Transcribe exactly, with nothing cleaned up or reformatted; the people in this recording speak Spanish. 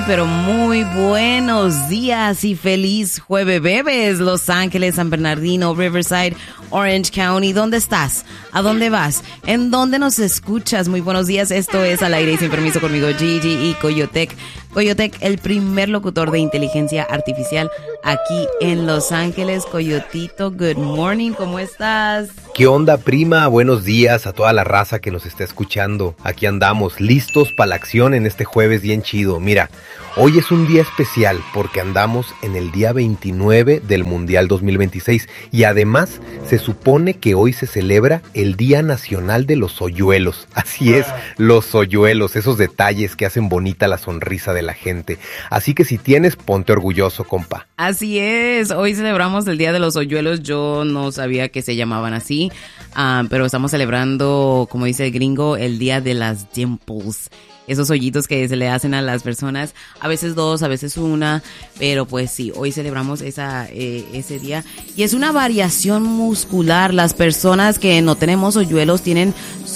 pero muy buenos días y feliz jueves, bebés. Los Ángeles, San Bernardino, Riverside, Orange County. ¿Dónde estás? ¿A dónde vas? ¿En dónde nos escuchas? Muy buenos días. Esto es Al Aire y Sin Permiso conmigo, Gigi y Coyotec. Coyotec, el primer locutor de inteligencia artificial aquí en Los Ángeles. Coyotito, good morning. ¿Cómo estás? ¿Qué onda, prima? Buenos días a toda la raza que nos está escuchando. Aquí andamos, listos para la acción en este jueves bien chido. Mira, hoy es un día especial porque andamos en el día veintinueve del Mundial dos mil veintiséis y además se supone que hoy se celebra el Día Nacional de los Hoyuelos. Así es, los hoyuelos, esos detalles que hacen bonita la sonrisa de la gente. Así que si tienes, ponte orgulloso, compa. Así es, hoy celebramos el Día de los Hoyuelos. Yo no sabía que se llamaban así, uh, pero estamos celebrando, como dice el gringo, el Día de las Dimples. Esos hoyitos que se le hacen a las personas, a veces dos, a veces una, pero pues sí, hoy celebramos esa eh, ese día. Y es una variación muscular. Las personas que no tenemos hoyuelos tienen